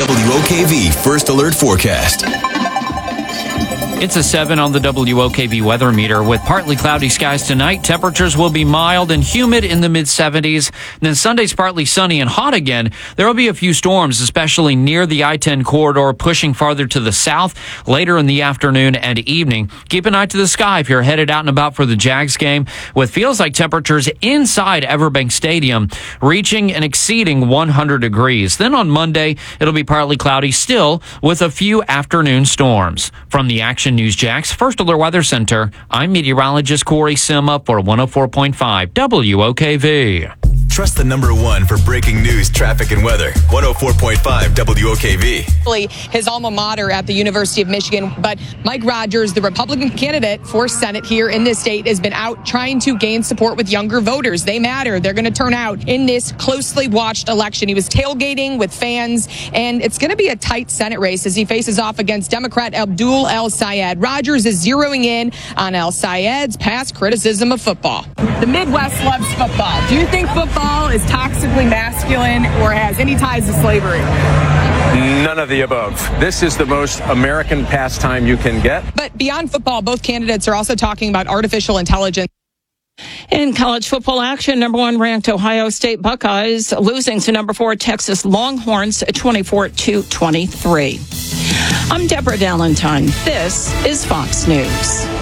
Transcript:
WOKV First Alert Forecast. It's a 7 on the WOKV weather meter with partly cloudy skies tonight. Temperatures will be mild and humid in the mid-70s. Then Sunday's partly sunny and hot again. There will be a few storms, especially near the I-10 corridor, pushing farther to the south later in the afternoon and evening. Keep an eye to the sky if you're headed out and about for the Jags game, with feels like temperatures inside Everbank Stadium reaching and exceeding 100 degrees. Then on Monday, it'll be partly cloudy still with a few afternoon storms. From the Action News Jax First Alert Weather Center, I'm meteorologist Corey Sima for 104.5 WOKV. Trust the number one for breaking news, traffic, and weather. 104.5 WOKV. His alma mater at the University of Michigan. But Mike Rogers, the Republican candidate for Senate here in this state, has been out trying to gain support with younger voters. They matter. They're going to turn out in this closely watched election. He was tailgating with fans, and it's going to be a tight Senate race as he faces off against Democrat Abdul El-Sayed. Rogers is zeroing in on El-Sayed's past criticism of football. The Midwest loves football. Do you think football is toxically masculine or has any ties to slavery? None of the above. This is the most American pastime you can get. But beyond football, both candidates are also talking about artificial intelligence. In college football action, number 1 ranked Ohio State Buckeyes losing to number 4 Texas Longhorns 24-23. I'm Deborah Valentine. This is Fox News.